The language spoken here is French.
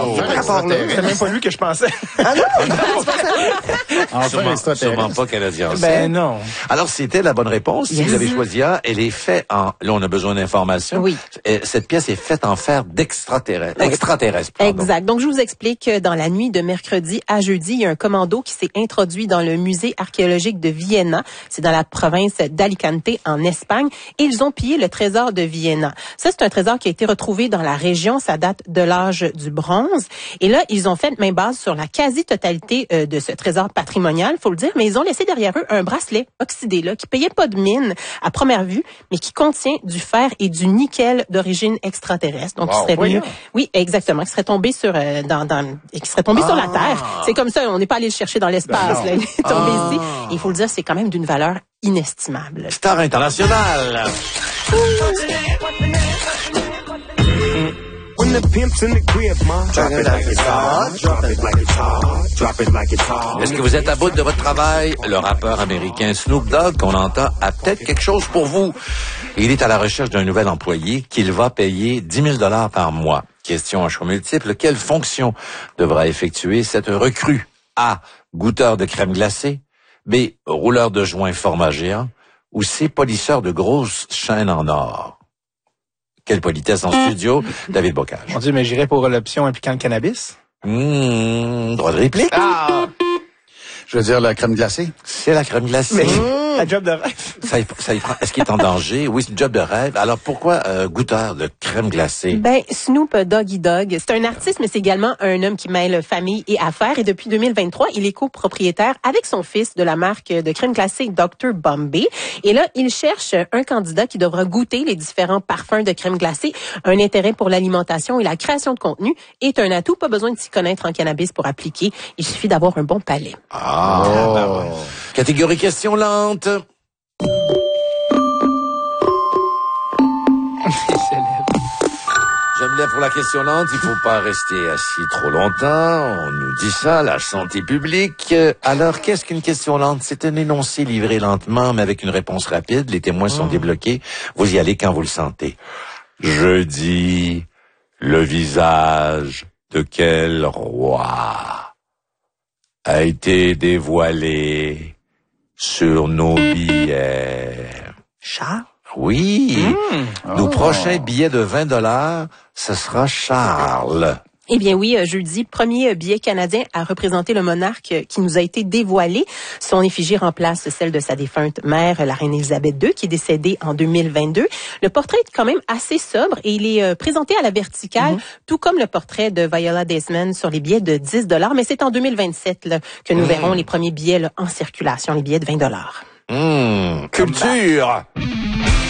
C'est même pas lui que je pensais. Ah non? Sûrement pas canadien. Ben non. Alors, c'était la bonne réponse. Si vous avez choisi A, elle est faite en... Là, on a besoin d'informations. Oui. Cette pièce est faite en fer d'extraterrestre. Extraterrestre, pardon. Exact. Donc, je vous explique que dans la nuit de mercredi à jeudi, il y a un commando qui s'est introduit dans le musée archéologique de Vienna. C'est dans la province d'Alicante, en Espagne. Et ils ont pillé le trésor de Vienna. Ça, c'est un trésor qui a été retrouvé dans la région. Ça date de l'âge du bronze. Et là, ils ont fait main basse sur la quasi-totalité de ce trésor patrimonial, faut le dire, mais ils ont laissé derrière eux un bracelet oxydé là, qui payait pas de mine à première vue, mais qui contient du fer et du nickel d'origine extraterrestre. Donc, qui serait venu, oui, exactement, qui serait tombé sur qui serait tombé sur la Terre. C'est comme ça, on n'est pas allé le chercher dans l'espace. Là, il est tombé ici. Et il faut le dire, c'est quand même d'une valeur inestimable. Star internationale. Est-ce que vous êtes à bout de votre travail? Le rappeur américain Snoop Dogg, qu'on entend, a peut-être quelque chose pour vous. Il est à la recherche d'un nouvel employé qu'il va payer 10 000 $ par mois. Question à choix multiple. Quelle fonction devra effectuer cette recrue? A. Goûteur de crème glacée. B. Rouleur de joints format géant. Ou C. Polisseur de grosses chaînes en or. Quelle politesse en studio, David Bocage. Mon Dieu, mais j'irais pour l'option impliquant le cannabis. Droit de réplique. Je veux dire la crème glacée. C'est la crème glacée. Mais un job de rêve. Ça y prend. Est-ce qu'il est en danger? Oui, c'est un job de rêve. Alors pourquoi goûteur de crème glacée? Ben, Snoop Doggy Dogg, c'est un artiste, mais c'est également un homme qui mêle famille et affaires. Et depuis 2023, il est copropriétaire avec son fils de la marque de crème glacée Dr. Bombay. Et là, il cherche un candidat qui devra goûter les différents parfums de crème glacée. Un intérêt pour l'alimentation et la création de contenu est un atout. Pas besoin de s'y connaître en cannabis pour appliquer. Il suffit d'avoir un bon palais. Catégorie question lente. Je me lève pour la question lente. Il faut pas rester assis trop longtemps. On nous dit ça, la santé publique. Alors, qu'est-ce qu'une question lente? C'est un énoncé livré lentement, mais avec une réponse rapide. Les témoins sont débloqués. Vous y allez quand vous le sentez. Jeudi, le visage de quel roi a été dévoilé sur nos billets? Charles? Oui. Nos prochains billets de 20 $, ce sera Charles. Eh bien oui, jeudi, premier billet canadien à représenter le monarque qui nous a été dévoilé. Son effigie remplace celle de sa défunte mère, la reine Élisabeth II, qui est décédée en 2022. Le portrait est quand même assez sobre et il est présenté à la verticale, tout comme le portrait de Viola Desmond sur les billets de 10 $. Mais c'est en 2027 là, que nous verrons les premiers billets là, en circulation, les billets de 20 $. Culture.